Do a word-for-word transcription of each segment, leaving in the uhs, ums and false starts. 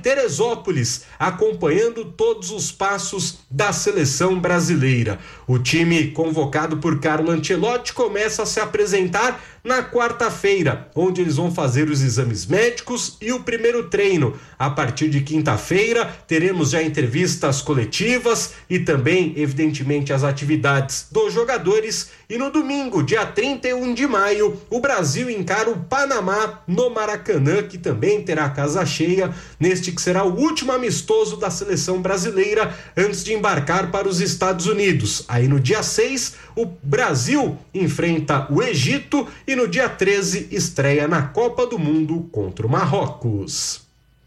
Teresópolis, acompanhando todos os passos da seleção brasileira. O time convocado por Carlo Ancelotti começa a se apresentar na quarta-feira, onde eles vão fazer os exames médicos e o primeiro treino. A partir de quinta-feira, teremos já entrevistas coletivas e também, evidentemente, as atividades dos jogadores. E no domingo, dia trinta e um de maio, o Brasil encara o Panamá no Maracanã, que também terá casa cheia, neste que será o último amistoso da seleção brasileira antes de embarcar para os Estados Unidos. Aí no dia seis, o Brasil enfrenta o Egito e no dia treze estreia na Copa do Mundo contra o Marrocos.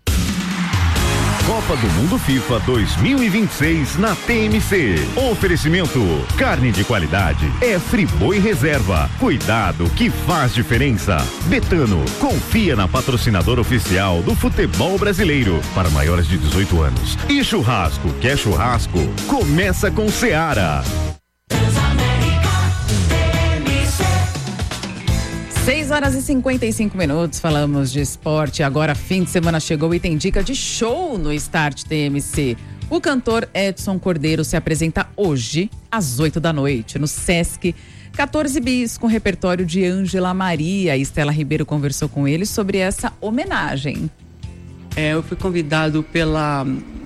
Copa do Mundo FIFA dois mil e vinte e seis na T M C. Oferecimento: carne de qualidade é Friboi Reserva. Cuidado que faz diferença. Betano, confia na patrocinadora oficial do futebol brasileiro para maiores de dezoito anos. E churrasco, quer churrasco? Começa com Seara. seis horas e cinquenta e cinco minutos, falamos de esporte. Agora, fim de semana chegou e tem dica de show no Start T M C. O cantor Edson Cordeiro se apresenta hoje, às oito da noite, no Sesc quatorze bis, com repertório de Ângela Maria. Estela Ribeiro conversou com ele sobre essa homenagem. É, eu fui convidado pela,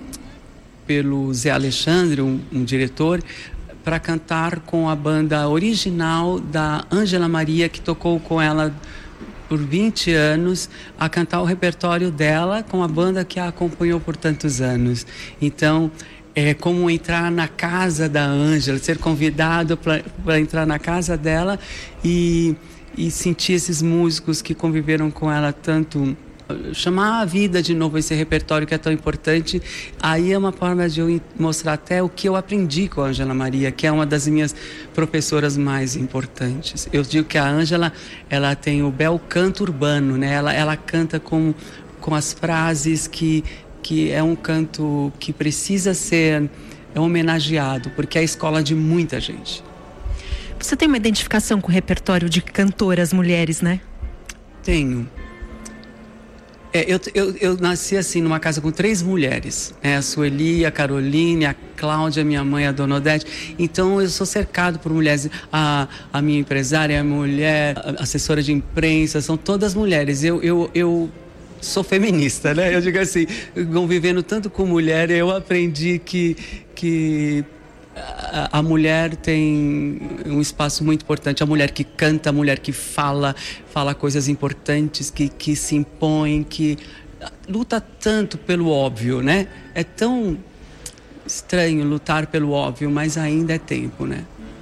pelo Zé Alexandre, um, um diretor, para cantar com a banda original da Ângela Maria, que tocou com ela por vinte anos, a cantar o repertório dela com a banda que a acompanhou por tantos anos. Então, é como entrar na casa da Ângela, ser convidado para entrar na casa dela e, e sentir esses músicos que conviveram com ela tanto, chamar a vida de novo, esse repertório que é tão importante. Aí é uma forma de eu mostrar até o que eu aprendi com a Ângela Maria, que é uma das minhas professoras mais importantes. Eu digo que a Ângela, ela tem o bel canto urbano, né? Ela, ela canta com, com as frases que, que é um canto que precisa ser é homenageado, porque é a escola de muita gente. Você tem uma identificação com o repertório de cantoras mulheres, né? Tenho. É, eu, eu, eu nasci assim numa casa com três mulheres, né? A Sueli, a Caroline, a Cláudia, minha mãe, a Dona Odete. Então eu sou cercado por mulheres. A, a minha empresária, a mulher, a assessora de imprensa, são todas mulheres. Eu, eu, eu sou feminista, né? Eu digo assim, convivendo tanto com mulher, eu aprendi que, que a, a mulher tem um espaço muito importante. A mulher que canta, a mulher que fala, fala coisas importantes, que, que se impõe, que luta tanto pelo óbvio, né? É tão estranho lutar pelo óbvio, mas ainda é tempo, né?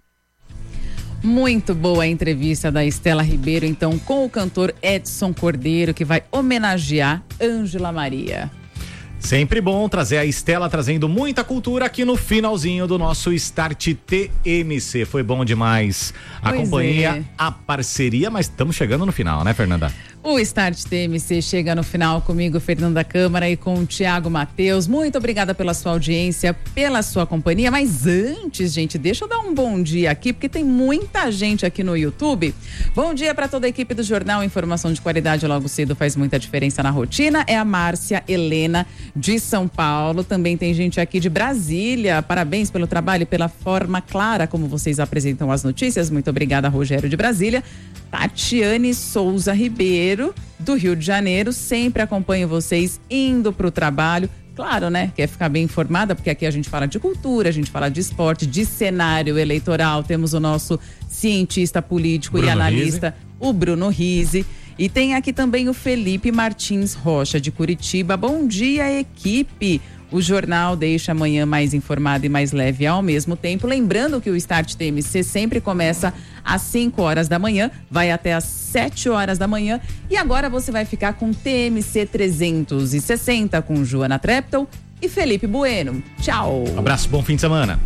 Muito boa a entrevista da Estela Ribeiro, então, com o cantor Edson Cordeiro, que vai homenagear Ângela Maria. Sempre bom trazer a Estela trazendo muita cultura aqui no finalzinho do nosso Start T M C. Foi bom demais a Pois companhia, é. a parceria, mas estamos chegando no final, né, Fernanda? O Start T M C chega no final comigo, Fernanda Câmara, e com o Thiago Matheus. Muito obrigada pela sua audiência, pela sua companhia. Mas antes, gente, deixa eu dar um bom dia aqui, porque tem muita gente aqui no YouTube. Bom dia para toda a equipe do Jornal. Informação de qualidade logo cedo faz muita diferença na rotina. É a Márcia Helena, de São Paulo. Também tem gente aqui de Brasília. Parabéns pelo trabalho e pela forma clara como vocês apresentam as notícias. Muito obrigada, Rogério de Brasília. Tatiane Souza Ribeiro, do Rio de Janeiro, sempre acompanho vocês indo para o trabalho. Claro, né? Quer ficar bem informada, porque aqui a gente fala de cultura, a gente fala de esporte, de cenário eleitoral. Temos o nosso cientista político Bruno e analista, Rizzi. o Bruno Rizzi. E tem aqui também o Felipe Martins Rocha, de Curitiba. Bom dia, equipe! O jornal deixa amanhã mais informado e mais leve ao mesmo tempo. Lembrando que o Start T M C sempre começa às cinco horas da manhã, vai até às sete horas da manhã. E agora você vai ficar com T M C trezentos e sessenta com Joana Treptow e Felipe Bueno. Tchau! Um abraço, bom fim de semana.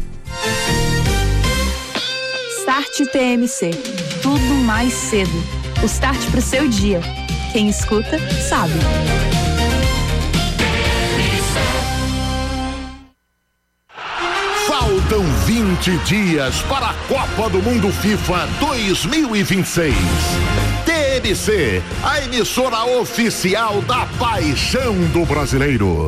Start T M C. Tudo mais cedo. O start pro seu dia. Quem escuta, sabe. Faltam vinte dias para a Copa do Mundo FIFA dois mil e vinte e seis. T M C, a emissora oficial da paixão do brasileiro.